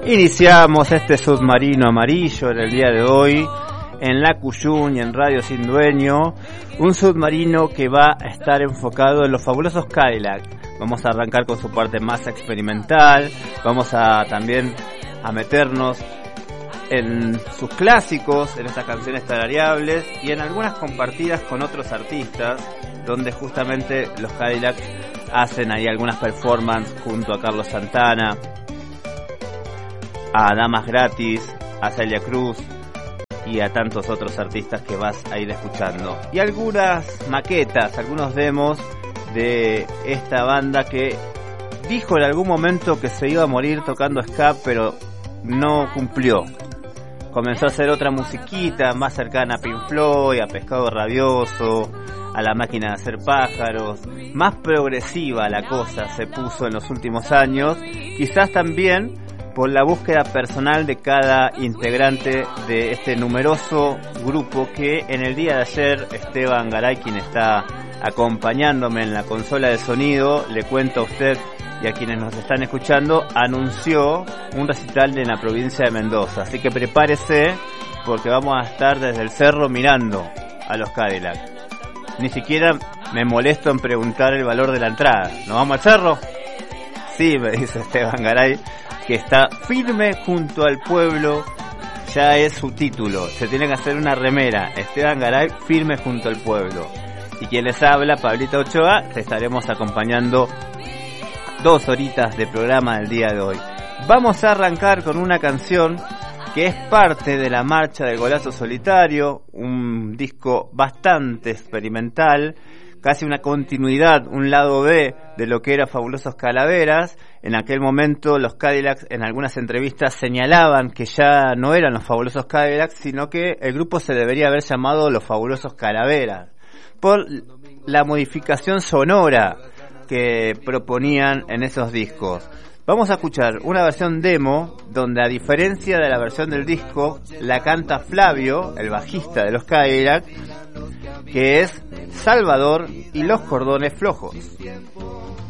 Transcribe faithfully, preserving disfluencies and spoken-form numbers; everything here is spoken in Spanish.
Iniciamos este submarino amarillo en el día de hoy en La Cuyún y en Radio Sin Dueño, un submarino que va a estar enfocado en los fabulosos Cadillac. Vamos a arrancar con su parte más experimental, vamos a también a meternos en sus clásicos, en estas canciones tarareables y en algunas compartidas con otros artistas, donde justamente los Cadillac hacen ahí algunas performances junto a Carlos Santana, a Damas Gratis, a Celia Cruz y a tantos otros artistas que vas a ir escuchando. Y algunas maquetas, algunos demos de esta banda que dijo en algún momento que se iba a morir tocando ska, pero no cumplió. Comenzó a hacer otra musiquita más cercana a Pink Floyd, a Pescado Rabioso, a La Máquina de Hacer Pájaros. Más progresiva la cosa se puso en los últimos años, quizás también por la búsqueda personal de cada integrante de este numeroso grupo que en el día de ayer Esteban Garay, quien está acompañándome en la consola de sonido, le cuento a usted y a quienes nos están escuchando, anunció un recital en la provincia de Mendoza. Así que prepárese porque vamos a estar desde el cerro mirando a los Cadillac. Ni siquiera me molesto en preguntar el valor de la entrada. ¿Nos vamos al cerro? Sí, me dice Esteban Garay, que está firme junto al pueblo. Ya es su título, se tiene que hacer una remera. Esteban Garay, firme junto al pueblo. Y quien les habla, Pablito Ochoa, te estaremos acompañando dos horitas de programa del día de hoy. Vamos a arrancar con una canción que es parte de la marcha del Golazo Solitario, un disco bastante experimental, casi una continuidad, un lado B de lo que era Fabulosos Calaveras. En aquel momento los Cadillacs en algunas entrevistas señalaban que ya no eran los Fabulosos Cadillacs, sino que el grupo se debería haber llamado Los Fabulosos Calaveras, por la modificación sonora que proponían en esos discos. Vamos a escuchar una versión demo donde, a diferencia de la versión del disco, la canta Flavio, el bajista de los Cadillac, que es Salvador y los Cordones Flojos.